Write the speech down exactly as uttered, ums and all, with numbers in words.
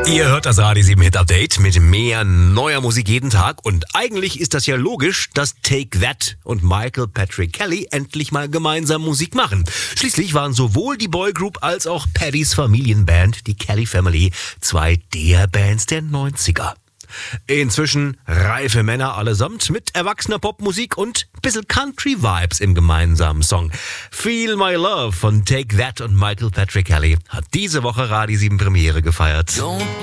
Ihr hört das Radio sieben Hit Update mit mehr neuer Musik jeden Tag. Und eigentlich ist das ja logisch, dass Take That und Michael Patrick Kelly endlich mal gemeinsam Musik machen. Schließlich waren sowohl die Boygroup als auch Paddys Familienband, die Kelly Family, zwei der Bands der neunziger. Inzwischen reife Männer allesamt mit erwachsener Popmusik und bisschen Country-Vibes im gemeinsamen Song. Feel My Love von Take That und Michael Patrick Kelly hat diese Woche Radio sieben Premiere gefeiert.